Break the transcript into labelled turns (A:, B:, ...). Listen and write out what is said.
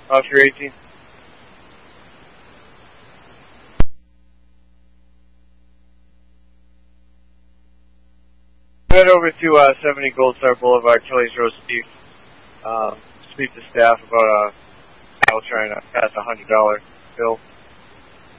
A: off your 18. Head over to 70 Gold Star Boulevard, Kelly's Roast Beef. Speak to staff about Al trying to pass a $100 bill.